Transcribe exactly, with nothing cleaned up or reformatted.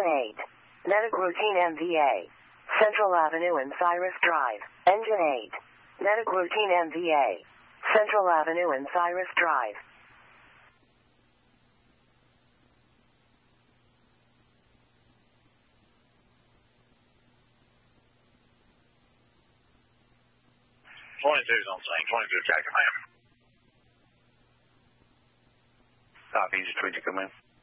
Engine eight. Medic routine M V A. Central Avenue and Cyrus Drive. Engine eight. Medic routine M V A. Central Avenue and Cyrus Drive. twenty-two's on scene. twenty-two attack command. Copy, Engine twenty-two, come in.